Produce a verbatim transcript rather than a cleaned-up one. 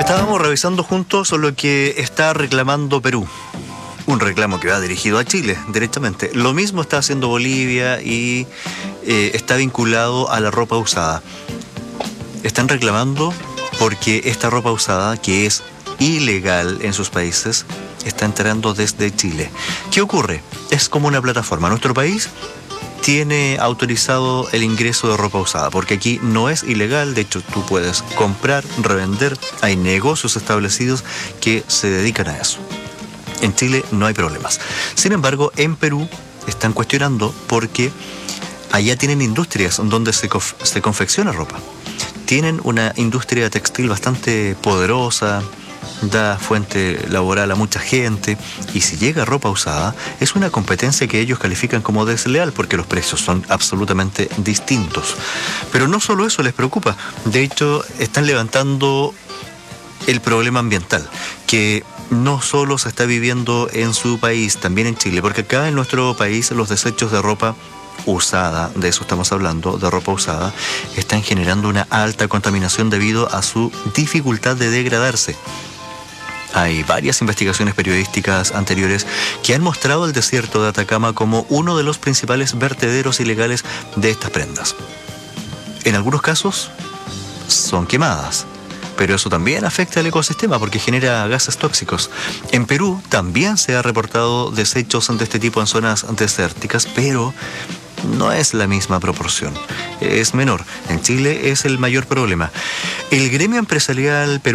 Estábamos revisando juntos lo que está reclamando Perú. Un reclamo que va dirigido a Chile, directamente. Lo mismo está haciendo Bolivia y eh, está vinculado a la ropa usada. Están reclamando porque esta ropa usada, que es ilegal en sus países, está entrando desde Chile. ¿Qué ocurre? Es como una plataforma. Nuestro país tiene autorizado el ingreso de ropa usada, porque aquí no es ilegal. De hecho, tú puedes comprar, revender. Hay negocios establecidos que se dedican a eso. En Chile no hay problemas. Sin embargo, en Perú están cuestionando porque allá tienen industrias donde se, conf se confecciona ropa. Tienen una industria textil bastante poderosa, da fuente laboral a mucha gente, y si llega ropa usada, es una competencia que ellos califican como desleal porque los precios son absolutamente distintos. Pero no solo eso les preocupa. De hecho, están levantando el problema ambiental, que no solo se está viviendo en su país, también en Chile, porque acá en nuestro país los desechos de ropa usada, de eso estamos hablando, de ropa usada, están generando una alta contaminación debido a su dificultad de degradarse. Hay varias investigaciones periodísticas anteriores que han mostrado el desierto de Atacama como uno de los principales vertederos ilegales de estas prendas. En algunos casos son quemadas, pero eso también afecta al ecosistema porque genera gases tóxicos. En Perú también se ha reportado desechos de este tipo en zonas desérticas, pero no es la misma proporción, es menor. En Chile es el mayor problema. El gremio empresarial peruano